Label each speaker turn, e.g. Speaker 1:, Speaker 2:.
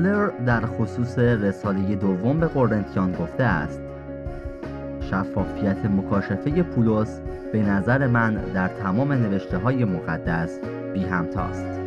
Speaker 1: مولر در خصوص رساله دوم به قرنتیان گفته است: شفافیت مکاشفه پولس به نظر من در تمام نوشته های مقدس بی همتاست.